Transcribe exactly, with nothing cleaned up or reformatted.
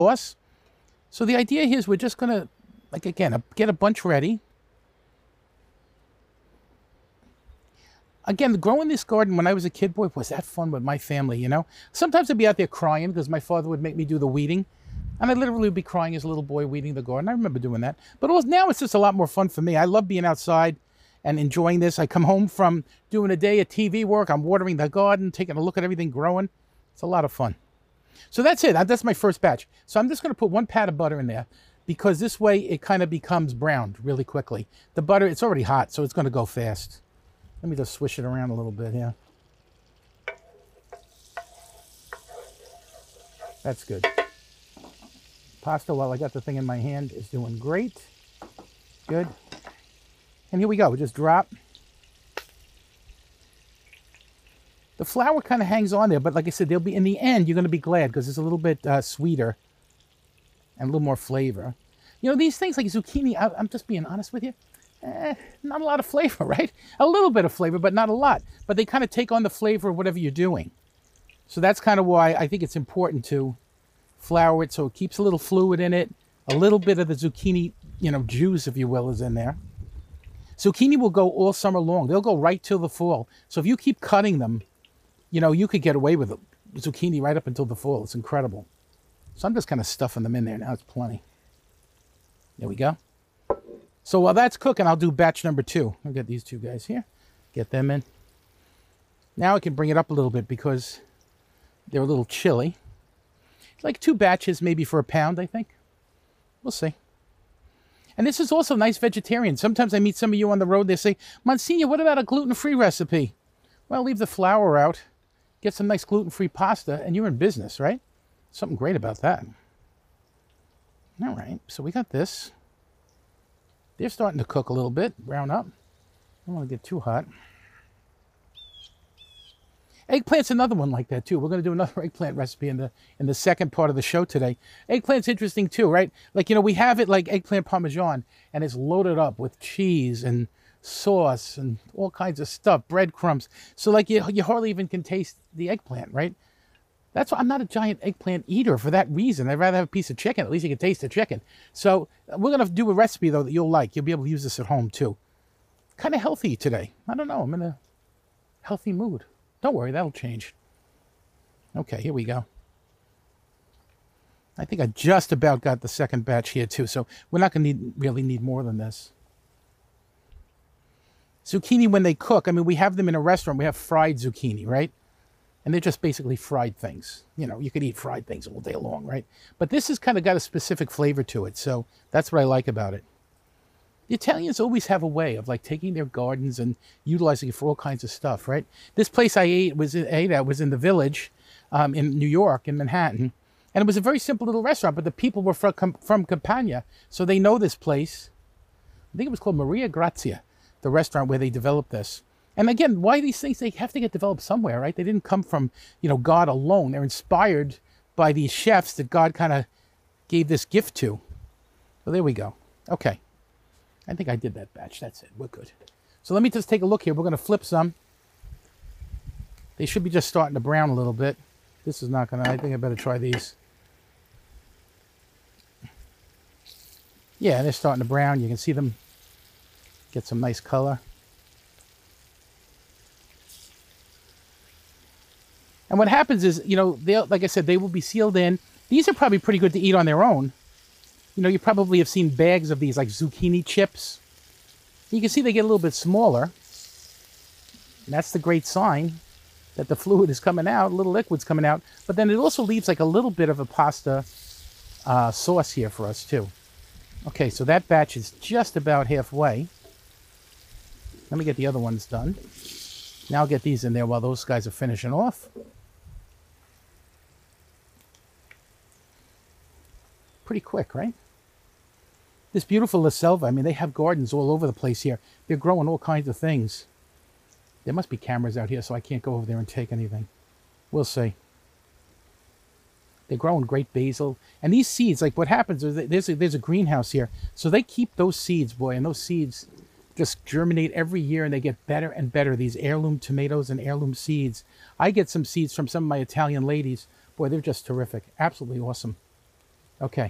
sauce. So the idea here is we're just going to, like again, get a bunch ready. Again, growing this garden when I was a kid, boy, was that fun with my family, you know? Sometimes I'd be out there crying because my father would make me do the weeding. And I'd literally be crying as a little boy weeding the garden. I remember doing that. But it was, now it's just a lot more fun for me. I love being outside and enjoying this. I come home from doing a day of T V work. I'm watering the garden, taking a look at everything growing. It's a lot of fun. So that's it. That's my first batch. So I'm just going to put one pat of butter in there because this way it kind of becomes browned really quickly. The butter, it's already hot, so it's going to go fast. Let me just swish it around a little bit here. That's good. Pasta, while I got the thing in my hand, is doing great. Good. And here we go. We just drop. The flour kind of hangs on there, but like I said, they'll be in the end, you're going to be glad because it's a little bit uh, sweeter and a little more flavor. You know, these things like zucchini, I, I'm just being honest with you, eh, not a lot of flavor, right? A little bit of flavor, but not a lot. But they kind of take on the flavor of whatever you're doing. So that's kind of why I think it's important to flour it so it keeps a little fluid in it. A little bit of the zucchini, you know, juice, if you will, is in there. Zucchini will go all summer long. They'll go right till the fall. So if you keep cutting them, you know, you could get away with it. Zucchini right up until the fall. It's incredible. So I'm just kind of stuffing them in there. Now it's plenty. There we go. So while that's cooking, I'll do batch number two. I'll get these two guys here. Get them in. Now I can bring it up a little bit because they're a little chilly. Like two batches maybe for a pound, I think. We'll see. And this is also nice vegetarian. Sometimes I meet some of you on the road. They say, Monsignor, what about a gluten-free recipe? Well, leave the flour out. Get some nice gluten-free pasta, and you're in business, right? Something great about that. All right, so we got this. They're starting to cook a little bit, brown up. I don't want to get too hot. Eggplant's another one like that, too. We're going to do another eggplant recipe in the in the second part of the show today. Eggplant's interesting, too, right? Like, you know, we have it like eggplant parmesan, and it's loaded up with cheese and sauce and all kinds of stuff, breadcrumbs. So, like, you, you hardly even can taste the eggplant, right? That's why I'm not a giant eggplant eater for that reason. I'd rather have a piece of chicken. At least you can taste the chicken. So we're going to do a recipe, though, that you'll like. You'll be able to use this at home, too. Kind of healthy today. I don't know. I'm in a healthy mood. Don't worry. That'll change. Okay, here we go. I think I just about got the second batch here, too. So we're not going to need, really need more than this. Zucchini, when they cook, I mean, we have them in a restaurant. We have fried zucchini, right? And they're just basically fried things. You know, you could eat fried things all day long, right? But this has kind of got a specific flavor to it. So that's what I like about it. The Italians always have a way of like taking their gardens and utilizing it for all kinds of stuff, right? This place I ate was ate at was in the Village um, in New York, in Manhattan. And it was a very simple little restaurant, but the people were from, from Campania. So they know this place. I think it was called Maria Grazia, the restaurant where they developed this. And again, why these things, they have to get developed somewhere, right? They didn't come from, you know, God alone. They're inspired by these chefs that God kind of gave this gift to. Well, there we go. Okay. I think I did that batch. That's it. We're good. So let me just take a look here. We're going to flip some. They should be just starting to brown a little bit. This is not going to, I think I better try these. Yeah, they're starting to brown. You can see them get some nice color. And what happens is, you know, they'll, like I said, they will be sealed in. These are probably pretty good to eat on their own. You know, you probably have seen bags of these, like zucchini chips. You can see they get a little bit smaller. And that's the great sign that the fluid is coming out, a little liquid's coming out. But then it also leaves like a little bit of a pasta uh, sauce here for us, too. Okay, so that batch is just about halfway. Let me get the other ones done. Now I'll get these in there while those guys are finishing off. Pretty quick, right? This beautiful La Selva, I mean, they have gardens all over the place here. They're growing all kinds of things. There must be cameras out here, so I can't go over there and take anything. We'll see. They're growing great basil. And these seeds, like what happens is there's a, there's a greenhouse here. So they keep those seeds, boy, and those seeds just germinate every year and they get better and better. These heirloom tomatoes and heirloom seeds. I get some seeds from some of my Italian ladies. Boy, they're just terrific. Absolutely awesome. Okay.